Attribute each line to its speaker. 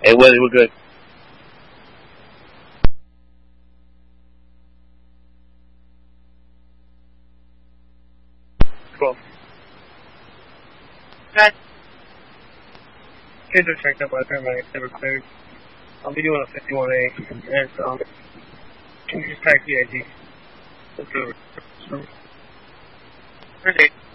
Speaker 1: Hey, Willie, we're good.
Speaker 2: Cool. Okay. Kids are checked up by paramedics. They were cleared. I'll be doing a 51A, and can you just type the ID? Let's go. Thursday.